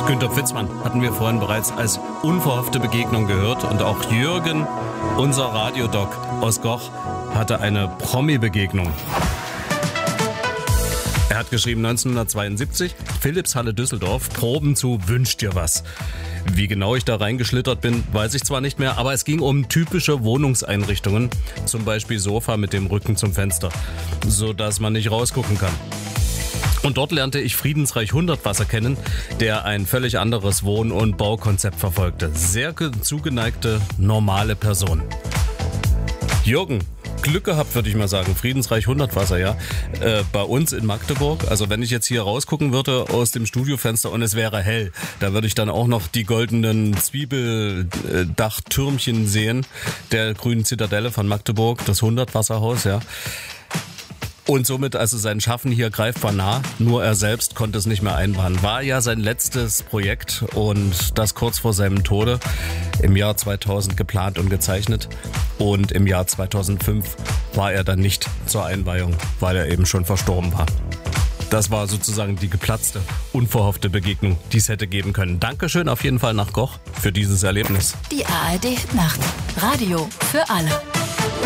Günter Pfitzmann hatten wir vorhin bereits als unverhoffte Begegnung gehört. Und auch Jürgen, unser Radiodoc aus Goch, hatte eine Promi-Begegnung. Er hat geschrieben 1972, Philippshalle Düsseldorf, Proben zu Wünsch dir was. Wie genau ich da reingeschlittert bin, weiß ich zwar nicht mehr, aber es ging um typische Wohnungseinrichtungen, zum Beispiel Sofa mit dem Rücken zum Fenster, sodass man nicht rausgucken kann. Und dort lernte ich Friedensreich Hundertwasser kennen, der ein völlig anderes Wohn- und Baukonzept verfolgte. Sehr zugeneigte, normale Person. Jürgen, Glück gehabt, würde ich mal sagen. Friedensreich Hundertwasser, ja. Bei uns in Magdeburg. Also wenn ich jetzt hier rausgucken würde aus dem Studiofenster und es wäre hell, da würde ich dann auch noch die goldenen Zwiebeldach-Türmchen sehen, der grünen Zitadelle von Magdeburg, das Hundertwasserhaus, ja. Und somit also sein Schaffen hier greifbar nah. Nur er selbst konnte es nicht mehr einbauen. War ja sein letztes Projekt und das kurz vor seinem Tode. Im Jahr 2000 geplant und gezeichnet. Und im Jahr 2005 war er dann nicht zur Einweihung, weil er eben schon verstorben war. Das war sozusagen die geplatzte, unverhoffte Begegnung, die es hätte geben können. Dankeschön auf jeden Fall nach Goch für dieses Erlebnis. Die ARD Nacht. Radio für alle.